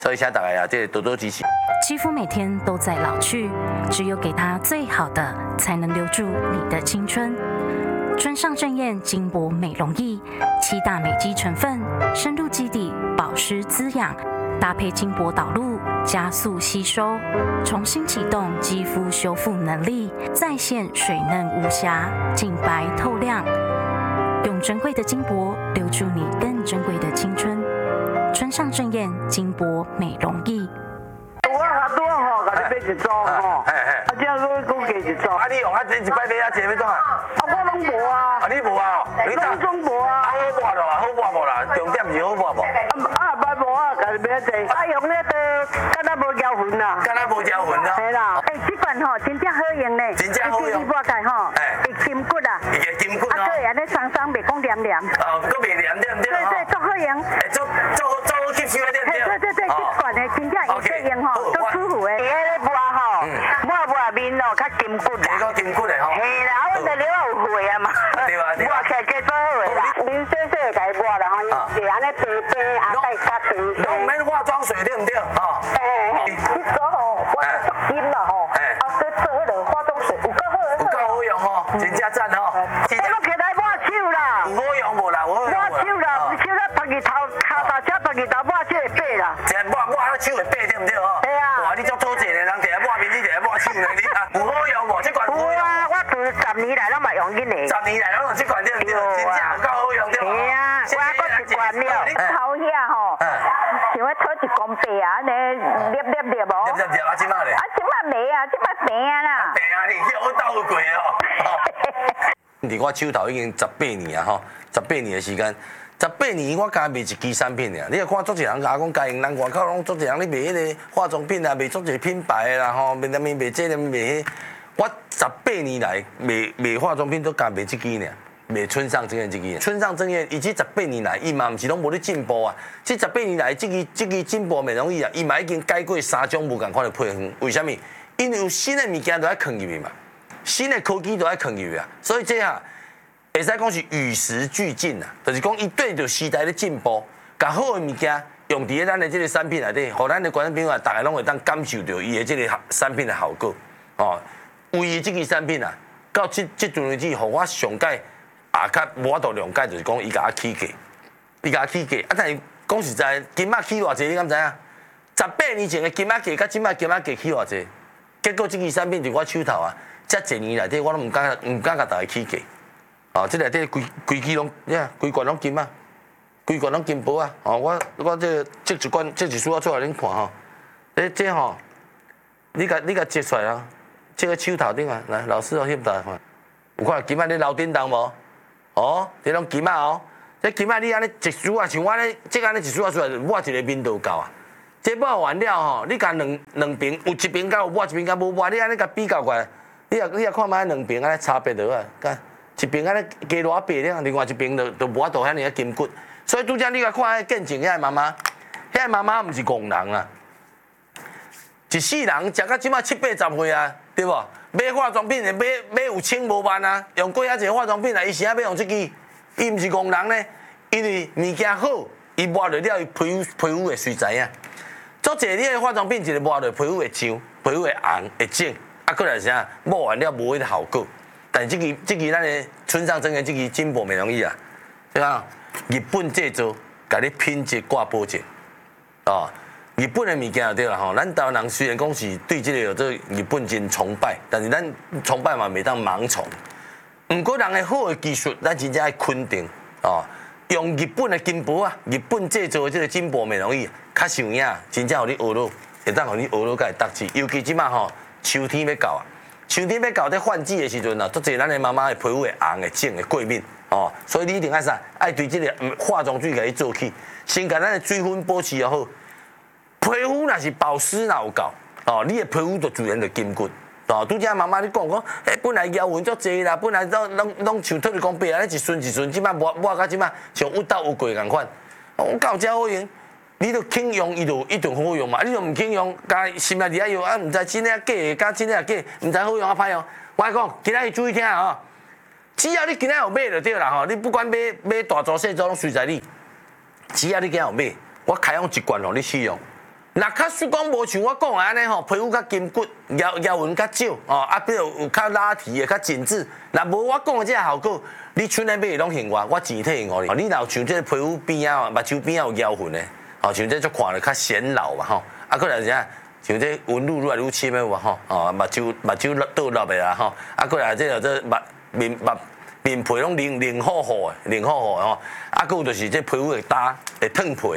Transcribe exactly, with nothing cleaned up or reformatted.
所以请大家呀，这多多支持。 肌肤每天都在老去，只有给它最好的，才能留住你的青春。春上正艳金箔美容液，七大美肌成分深入肌底，保湿滋养，搭配金箔导入，加速吸收，重新启动肌肤修复能力，再现水嫩无瑕，净白透亮。用珍贵的金箔留住你更珍贵的青春。春上正艳金箔美容液。 我啊拄好，甲你买一组吼， 嘿嘿， 啊，这样我讲加一组。 啊，你用啊，这一摆买啊，这要怎啊？ 啊，我拢无啊。 啊，你无啊？你拢总无啊。 啊，好抹咯，好抹无啦，重点是好抹无。 啊，买无啊，甲你买一个。啊，用那个，敢若无胶痕啦。 敢若无胶痕啊？ 系啦。诶，这款吼真正好用呢。 真正好用。 你抹开吼，会筋骨啊。 伊个筋骨哦。 啊，对，安尼松松，袂讲黏黏。 哦，佫袂黏对唔对？ 对对，足好用。 诶，做做做好吸收对唔对？ 对对对，这款的真正会适用吼，足舒服的。伫迄个抹吼，抹抹面咯，较筋骨啦。 较筋骨的吼。 嘿啦，我这了有血啊嘛。 对啊对啊。 抹起来加做好的啦。零细细的甲伊抹啦吼，是安尼白白啊，再较平平。 拢免化妆水对唔对？吼。 嘿，你说吼，我足金啦吼，啊，搁做迄个化妆水有够好。 有够好用吼，真正赞吼。 我拢起来抹手啦。 有好用无啦？有好用。 抹手啦，手啦，别日头头头车，别日头抹手会白啦。 这抹抹迄手会白对唔对吼？ 对啊。 哇，你足土济的人，摕来抹面，你摕来抹手呢？你啊，有好用无？这款有好用。 有啊，我做十年来拢嘛用紧的。 十年来拢用这款对唔对？真正有够好用对无？ 是啊，我搁一罐了，你头遐吼，像要讨一公白啊，安尼粒粒粒无。 粒粒粒啊，即摆咧。 啊，即摆没啊，即摆平啊啦。 平啊，你有倒有过哦。伫我手头已经十八年啊吼，十八年的时间，十八年我加卖一支产品尔。你若看足一人甲我讲，家用人外口拢足一人咧卖迄个化妆品啊，卖足一个品牌的啦吼，卖那面卖这个卖迄。我十八年来卖卖化妆品都加卖这支尔，卖春上正艳这支。春上正艳，伊这十八年来，伊嘛毋是拢无咧进步啊。这十八年来，这支这支进步美容仪啊，伊嘛已经改过三种无共款的配方。为什么？因为有新的物件都要放入去嘛。新的科技都在放入去啊，所以这下会使讲是与时俱进啊，就是讲伊对着时代的进步，甲好的物件用伫咱的这个产品内底，互咱的观众朋友啊，大家拢会当感受到伊的这个产品的效果哦。为伊这个产品啊，到即即阵为止，互我上解也较无法度谅解，就是讲伊甲我起价，伊甲我起价啊，但是讲实在，金仔起偌济，你敢知影？十八年前的金仔价，甲即摆金仔价起偌济？结果这个产品伫我手头啊。这一年内底，我拢唔敢唔敢甲大家起价，哦，这内底规规支拢，呀，规罐拢金啊，规罐拢金箔啊，哦，我我这这一罐这一束我出来恁看吼，这这吼，你甲你甲折出来啊，这个手头顶啊，来老师哦，翕大看，有看金啊你楼顶动无？哦，这拢金啊哦，这金啊你安尼一束啊，像我咧，这安尼一束啊出来，抹一个面都够啊。这抹完了吼，你甲两两边有一边甲有抹，一边甲无抹，你安尼甲比较过来。你也你也看卖两边安尼差别落啊，干一边安尼加偌白了，另外一边就就无法度遐尔筋骨，所以拄则你甲看迄见证遐妈妈，遐妈妈毋是戆人啦，一世人食到即摆七八十岁啊，对无？买化妆品的买买有千无万啊，用过遐一个化妆品啊，伊是啊要用这支，伊毋是戆人呢，因为物件好，伊抹落了伊皮肤皮肤会随知影，做济你的化妆品一个抹落皮肤会痒，皮肤会红会肿。啊，过来是啥？抹完了无迄个效果，但这支这支咱的春上正艳这支金箔美容仪啊，对啊，日本制造，甲你品质挂保证，哦，日本的物件就对啦吼。咱台湾人虽然讲是对这个有这日本真崇拜，但是咱崇拜嘛袂当盲从。毋过人的好的技术，咱真正爱肯定哦。用日本的金箔啊，日本制造的这个金箔美容仪，较像样，真正互你学到，会当互你学到甲会得志，尤其即马吼。秋天要到啊，秋天要到在换季的时阵啊，足侪咱的妈妈的皮肤会红、会肿、会过敏哦，所以你一定爱啥？爱对这个化妆水给伊做起，先甲咱的水分保持又好。皮肤若是保湿若有够哦，你的皮肤就自然就筋骨哦。拄则妈妈你讲讲，诶，本来腰纹足侪啦，本来拢拢拢像特别讲白啊，一瞬一瞬，即摆抹抹到即摆像有倒有过共款，我够遮好用。你著肯用，伊就一定好用嘛。你著唔肯用，加心内底啊用啊，唔知真诶假诶，加真诶假，唔知好用啊歹用。我讲，今仔日注意听啊，只要你今仔有买就对啦吼。你不管买买大组细组拢随在你，只要你今仔有买，我开放一罐互你试用。 那较属讲无像我讲安尼吼，皮肤较筋骨，腰腰纹较少哦，啊，比如有较拉提的、较紧致。若无我讲的这个效果，你像来买拢现我，我钱退互你。你若像这皮肤边啊、目睭边啊有腰痕的，哦，像这就看着较显老嘛吼。啊，过来啥？像这纹路愈来愈深的有吼，哦，目睭目睭倒落的啦吼。啊，过来这个这目面目面皮拢灵灵好好的，灵好好的吼。啊，佮有就是这皮肤会干会脱皮。